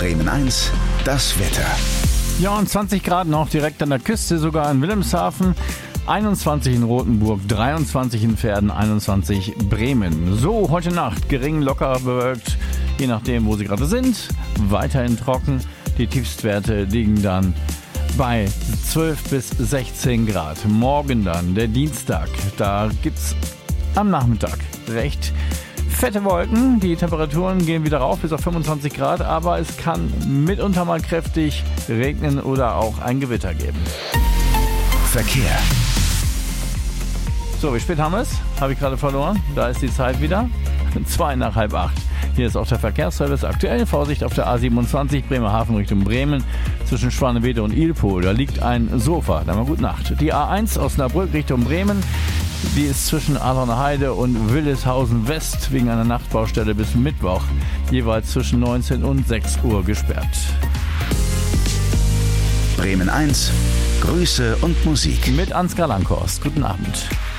Bremen 1, das Wetter. Ja, und 20 Grad noch direkt an der Küste, sogar in Wilhelmshaven. 21 in Rothenburg, 23 in Verden, 21 Bremen. So, heute Nacht gering, locker bewölkt, je nachdem, wo Sie gerade sind. Weiterhin trocken. Die Tiefstwerte liegen dann bei 12 bis 16 Grad. Morgen dann, der Dienstag, da gibt's am Nachmittag recht fette Wolken. Die Temperaturen gehen wieder rauf bis auf 25 Grad, aber es kann mitunter mal kräftig regnen oder auch ein Gewitter geben. Verkehr. So, wie spät haben wir es? Habe ich gerade verloren. Da ist die Zeit wieder. 7:55. Hier ist auch der Verkehrsservice. Aktuell Vorsicht auf der A27 Bremerhaven Richtung Bremen zwischen Schwanewede und Ilpohl. Da liegt ein Sofa. Dann mal gute Nacht. Die A1 Osnabrück Richtung Bremen. Die ist zwischen Adlerner Heide und Willishausen West wegen einer Nachtbaustelle bis Mittwoch jeweils zwischen 19 und 6 Uhr gesperrt. Bremen 1, Grüße und Musik. Mit Ansgar Lankhorst. Guten Abend.